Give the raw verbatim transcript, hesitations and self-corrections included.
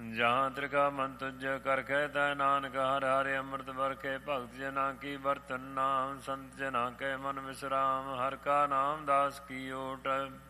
ਜਹਾਂ ਤ੍ਰਿਕਾ ਮਨ ਤੁਜ ਕਰ ਕਹਿ ਤੈ ਨਾਨਕ ਹਰਿ ਹਰਿ ਅੰਮ੍ਰਿਤ ਵਰਖੇ ਭਗਤ ਜਨਾਂ ਕੀ ਵਰਤਨ ਨਾਮ ਸੰਤ ਜਨਾਂ ਕੇ ਮਨ ਵਿਸਰਾਮ ਹਰਿ ਕਾ ਨਾਮ ਦਾਸ ਕੀ ਓਟ